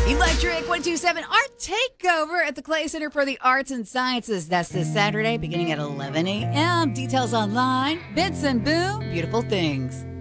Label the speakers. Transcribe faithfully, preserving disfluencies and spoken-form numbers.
Speaker 1: Electric one two seven Art Takeover at the Clay Center for the Arts and Sciences. That's this Saturday beginning at eleven a.m. Details online. Bits and Boom, Beautiful Things.